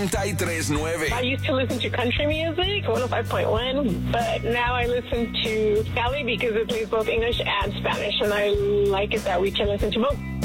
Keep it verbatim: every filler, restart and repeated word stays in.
noventa y tres punto nueve. I used to listen to country music, one oh five point one, but now I listen to Cali because it plays both English and Spanish, and I like it that we can listen to both.